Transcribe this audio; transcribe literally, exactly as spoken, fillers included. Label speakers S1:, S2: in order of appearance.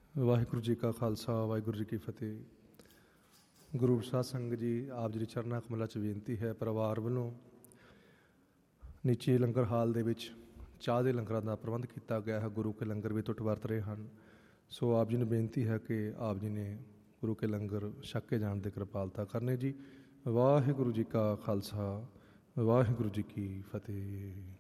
S1: ਵਾਹਿਗੁਰੂ ਜੀ ਕਾ ਖਾਲਸਾ ਵਾਹਿਗੁਰੂ ਜੀ ਕੀ ਫਤਿਹ। ਗੁਰੂ ਸਾਧ ਸੰਗਤ ਜੀ, ਆਪ ਜੀ ਦੇ ਚਰਨਾਂ ਕਮਲਾਂ 'ਚ ਬੇਨਤੀ ਹੈ, ਪਰਿਵਾਰ ਵੱਲੋਂ ਨੀਚੇ ਲੰਗਰ ਹਾਲ ਦੇ ਵਿੱਚ ਚਾਹ ਦੇ ਲੰਗਰਾਂ ਦਾ ਪ੍ਰਬੰਧ ਕੀਤਾ ਗਿਆ ਹੈ। ਗੁਰੂ ਕੇ ਲੰਗਰ ਵੀ ਟੁੱਟ ਵਰਤ ਰਹੇ ਹਨ। ਸੋ ਆਪ ਜੀ ਨੂੰ ਬੇਨਤੀ ਹੈ ਕਿ ਆਪ ਜੀ ਨੇ ਗੁਰੂ ਕੇ ਲੰਗਰ ਛਕ ਕੇ ਜਾਣ ਦੀ ਕਿਰਪਾਲਤਾ ਕਰਨੀ ਜੀ। ਵਾਹਿਗੁਰੂ ਜੀ ਕਾ ਖਾਲਸਾ ਵਾਹਿਗੁਰੂ ਜੀ ਕੀ ਫਤਿਹ।